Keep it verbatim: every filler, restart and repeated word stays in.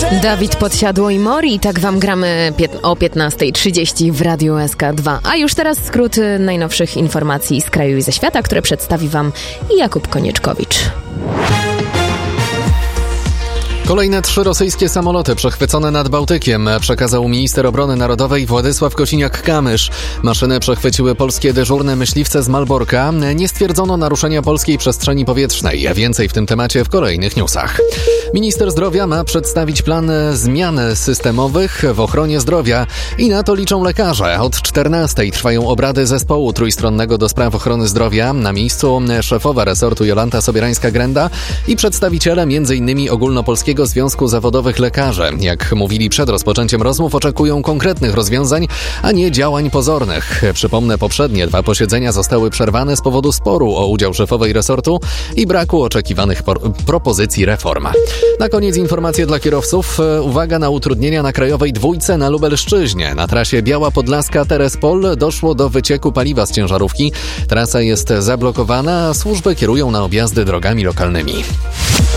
Dawid Podsiadło i Mori, tak wam gramy pię- o piętnasta trzydzieści w Radiu S K dwa. A już teraz skrót najnowszych informacji z kraju i ze świata, które przedstawi wam Jakub Konieczkowicz. Kolejne trzy rosyjskie samoloty przechwycone nad Bałtykiem, przekazał minister obrony narodowej Władysław Kosiniak-Kamysz. Maszyny przechwyciły polskie dyżurne myśliwce z Malborka. Nie stwierdzono naruszenia polskiej przestrzeni powietrznej. Więcej w tym temacie w kolejnych newsach. Minister zdrowia ma przedstawić plan zmian systemowych w ochronie zdrowia i na to liczą lekarze. Od czternastej trwają obrady zespołu trójstronnego do spraw ochrony zdrowia. Na miejscu szefowa resortu Jolanta Sobierańska-Grenda i przedstawiciele m.in. Ogólnopolskiego Związku Zawodowych Lekarzy. Jak mówili przed rozpoczęciem rozmów, oczekują konkretnych rozwiązań, a nie działań pozornych. Przypomnę, poprzednie dwa posiedzenia zostały przerwane z powodu sporu o udział szefowej resortu i braku oczekiwanych por- propozycji reform. Na koniec informacje dla kierowców. Uwaga na utrudnienia na krajowej dwójce na Lubelszczyźnie. Na trasie Biała Podlaska-Terespol doszło do wycieku paliwa z ciężarówki. Trasa jest zablokowana, a służby kierują na objazdy drogami lokalnymi.